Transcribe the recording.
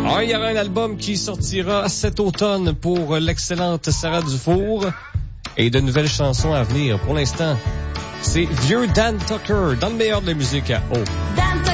Il y aura un album qui sortira cet automne pour l'excellente Sarah Dufour et de nouvelles chansons à venir. Pour l'instant, c'est vieux Dan Tucker dans le meilleur de la musique à eau.